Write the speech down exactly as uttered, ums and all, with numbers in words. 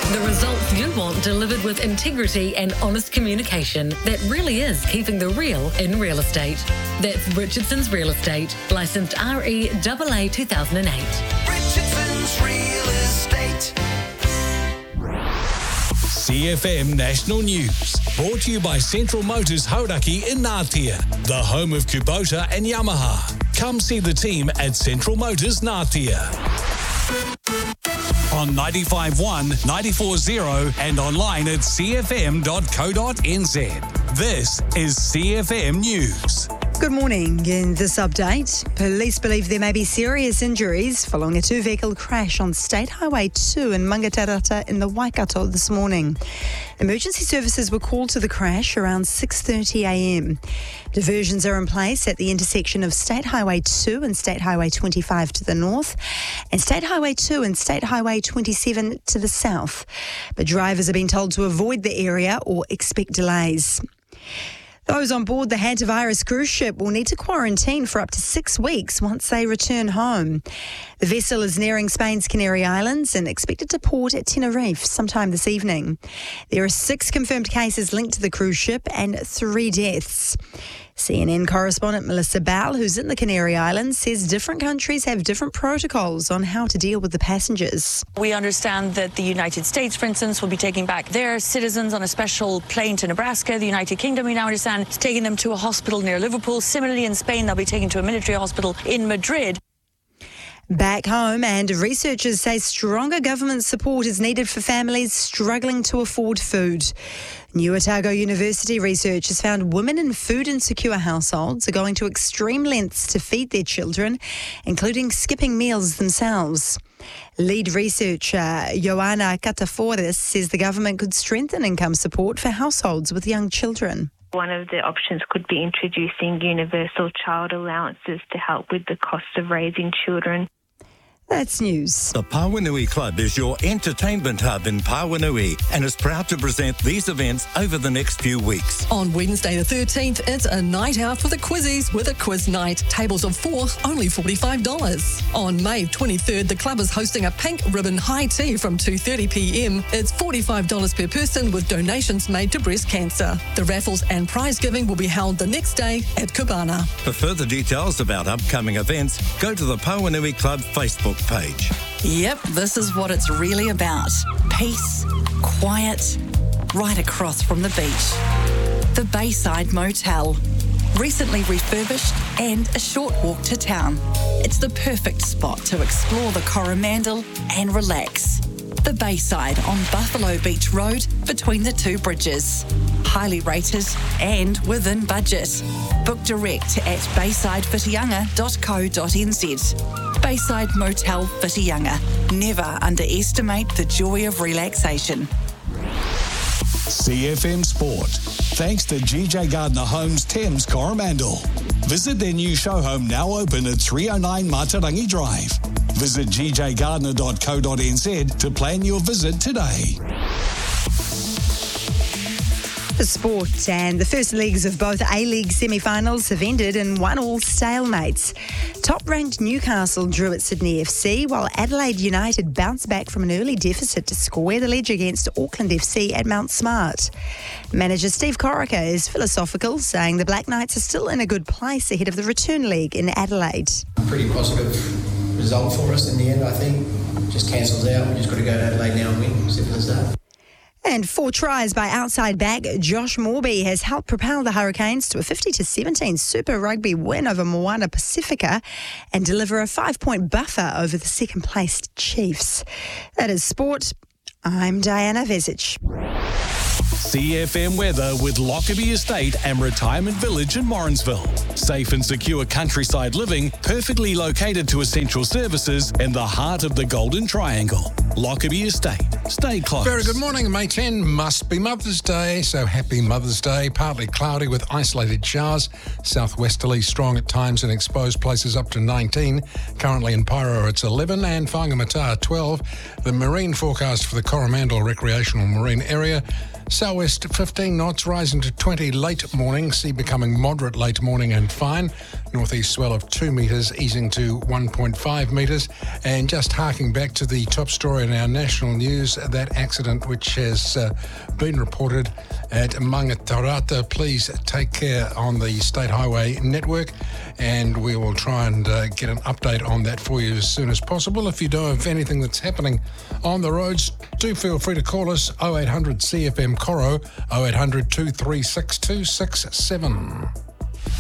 The results you want delivered with integrity and honest communication that really is keeping the real in real estate. That's Richardson's Real Estate, licensed R E A A two thousand eight. Richardson's Real Estate. C F M National News, brought to you by Central Motors Hauraki in Ngātea, the home of Kubota and Yamaha. Come see the team at Central Motors Ngātea. On ninety-five point one, ninety-four point zero and online at c f m dot co dot n z. This is C F M News. Good morning. In this update, police believe there may be serious injuries following a two-vehicle crash on State Highway two in Mangatarata in the Waikato this morning. Emergency services were called to the crash around six thirty a m. Diversions are in place at the intersection of State Highway two and State Highway twenty-five to the north and State Highway two and State Highway twenty-seven to the south. But drivers are being told to avoid the area or expect delays. Those on board the Hantavirus cruise ship will need to quarantine for up to six weeks once they return home. The vessel is nearing Spain's Canary Islands and expected to port at Tenerife sometime this evening. There are six confirmed cases linked to the cruise ship and three deaths. C N N correspondent Melissa Bell, who's in the Canary Islands, says different countries have different protocols on how to deal with the passengers. We understand that the United States, for instance, will be taking back their citizens on a special plane to Nebraska. The United Kingdom, we now understand, is taking them to a hospital near Liverpool. Similarly, in Spain, they'll be taken to a military hospital in Madrid. Back home, and researchers say stronger government support is needed for families struggling to afford food. New Otago University research has found women in food-insecure households are going to extreme lengths to feed their children, including skipping meals themselves. Lead researcher Joanna Kataforis says the government could strengthen income support for households with young children. One of the options could be introducing universal child allowances to help with the cost of raising children. That's news. The Pawanui Club is your entertainment hub in Pawanui and is proud to present these events over the next few weeks. On Wednesday the thirteenth, it's a night out for the Quizzies with a quiz night. Tables of four, only forty-five dollars. On May twenty-third, the club is hosting a pink ribbon high tea from two thirty p m. It's forty-five dollars per person with donations made to breast cancer. The raffles and prize giving will be held the next day at Cabana. For further details about upcoming events, go to the Pawanui Club Facebook page. Yep, this is what it's really about. Peace, quiet, right across from the beach. The Bayside Motel. Recently refurbished and a short walk to town. It's the perfect spot to explore the Coromandel and relax. The Bayside on Buffalo Beach Road between the two bridges. Highly rated and within budget. Book direct at bayside whitianga dot co dot n z. Bayside Motel Whitianga. Never underestimate the joy of relaxation. C F M Sport. Thanks to G J Gardner Homes Thames Coromandel. Visit their new show home, now open at three oh nine Matarangi Drive. Visit g j gardner dot co dot n z to plan your visit today. The sport, and the first legs of both A-League semi-finals have ended in one-all stalemates. Top-ranked Newcastle drew at Sydney F C, while Adelaide United bounced back from an early deficit to square the ledge against Auckland F C at Mount Smart. Manager Steve Corica is philosophical, saying the Black Knights are still in a good place ahead of the return leg in Adelaide. Pretty positive result for us in the end, I think. Just cancels out. We just got to go to Adelaide now and win. Simple as that. And four tries by outside back Josh Morby has helped propel the Hurricanes to a fifty to seventeen Super Rugby win over Moana Pacifica and deliver a five-point buffer over the second-placed Chiefs. That is sport. I'm Diana Vesic. C F M weather with Lockerbie Estate and Retirement Village in Morrinsville. Safe and secure countryside living, perfectly located to essential services in the heart of the Golden Triangle. Lockerbie Estate. Stay close. Very good morning. May tenth must be Mother's Day, so happy Mother's Day. Partly cloudy with isolated showers. Southwesterly strong at times in exposed places up to nineteen. Currently in Pyro it's eleven and Whangamata twelve. The marine forecast for the Coromandel Recreational Marine Area. Southwest fifteen knots, rising to twenty late morning. Sea becoming moderate late morning and fine. Northeast swell of two metres, easing to one point five metres. And just harking back to the top story in our national news, that accident which has uh, been reported at Mangatarata. Please take care on the State Highway network, and we will try and uh, get an update on that for you as soon as possible. If you know of anything that's happening on the roads, do feel free to call us oh eight hundred C F M Coro, oh eight hundred two three six two six seven.